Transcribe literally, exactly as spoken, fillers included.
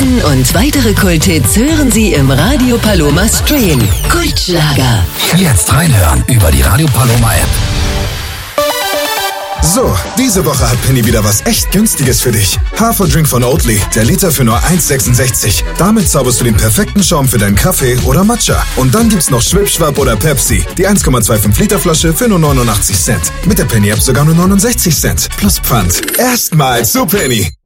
Diesen und weitere Kulthits hören Sie im Radio Paloma Stream. Kultschlager. Jetzt reinhören über die Radio Paloma App. So, diese Woche hat Penny wieder was echt Günstiges für dich. Haferdrink von Oatly, der Liter für nur eins sechsundsechzig. Damit zauberst du den perfekten Schaum für deinen Kaffee oder Matcha. Und dann gibt's noch Schwipschwap oder Pepsi, die eins Komma fünfundzwanzig Liter Flasche für nur neunundachtzig Cent. Mit der Penny-App sogar nur neunundsechzig Cent. Plus Pfand. Erstmal zu Penny.